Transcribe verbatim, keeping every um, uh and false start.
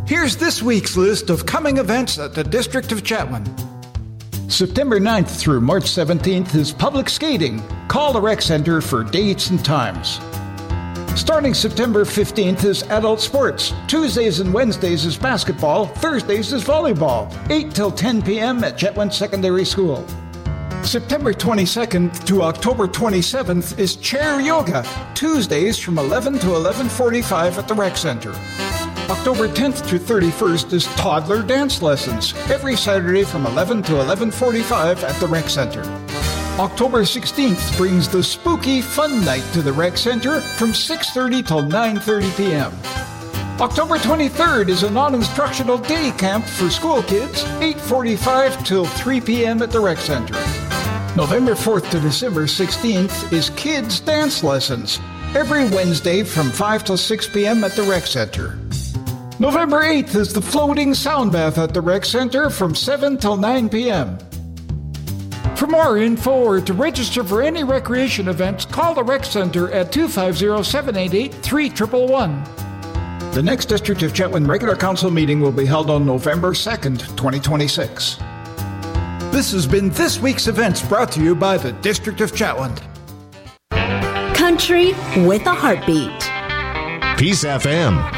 Here's this week's list of coming events at the District of Chetwynd. September ninth through March seventeenth is public skating. Call the rec center for dates and times. Starting September fifteenth is adult sports. Tuesdays and Wednesdays is basketball. Thursdays is volleyball. eight till ten p.m. at Chetwynd Secondary School. September twenty-second to October twenty-seventh is chair yoga. Tuesdays from eleven to eleven forty-five at the rec center. October tenth to thirty-first is toddler dance lessons. Every Saturday from eleven to eleven forty-five at the rec center. October sixteenth brings the Spooky Fun Night to the rec center from six thirty till nine thirty p.m. October twenty-third is a non-instructional day camp for school kids, eight forty-five till three p.m. at the rec center. November fourth to December sixteenth is kids dance lessons, every Wednesday from five till six p.m. at the rec center. November eighth is the floating sound bath at the rec center from seven till nine p.m. For more info or to register for any recreation events, call the rec center at two five zero, seven eight eight, three one one one. The next District of Chetwynd regular council meeting will be held on November second, twenty twenty-six. This has been this week's events brought to you by the District of Chetwynd. Country with a heartbeat. Peace F M.